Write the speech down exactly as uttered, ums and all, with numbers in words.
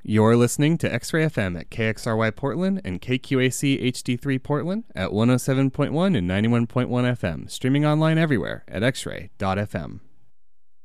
You're listening to X-Ray F M at K X R Y Portland and K Q A C H D three Portland at one oh seven point one and ninety-one point one F M, streaming online everywhere at x ray dot f m.